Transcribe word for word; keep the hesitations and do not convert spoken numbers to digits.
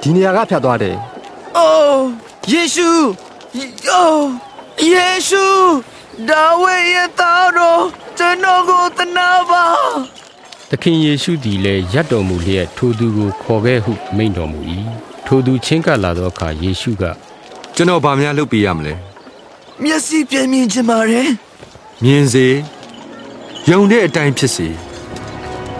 ဒီနေရာကဖြတ်သွားတယ်။အိုးယေရှုအိုးယေရှုဒါဝိဒ်ရဲ့သားတော်ကျွန်တော်ကိုသနာပါသခင်ယေရှုသည်လည်းရပ်တော်မူလျက်ထိုသူကိုခေါ်ခဲ့ဟုမိန့်တော်မူ၏ထိုသူချင်းကပ်လာသောအခါယေရှုကကျွန်တော်ဘာများလုပ်ပေးရမလဲမျက်စိပြမြင်ချင်ပါ रे မြင်စေယုံတဲ့အတိုင်းဖြစ်စေ